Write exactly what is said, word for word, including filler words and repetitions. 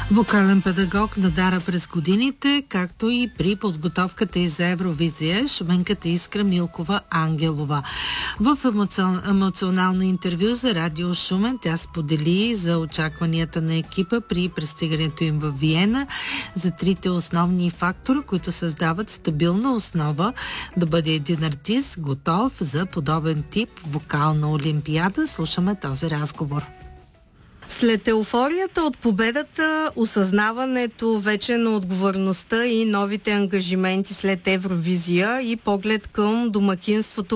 Вокален педагог надара през годините, както и при подготовката и за Евровизия, шуменката Искра Милкова-Ангелова. В емоционално интервю за Радио Шумен тя сподели за очакванията на екипа при пристигането им в Виена, за трите основни фактора, които създават стабилна основа да бъде един артист готов за подобен тип вокална олимпиада. Слушаме този разговор. След еуфорията от победата, осъзнаването вече на отговорността и новите ангажименти след Евровизия и поглед към домакинството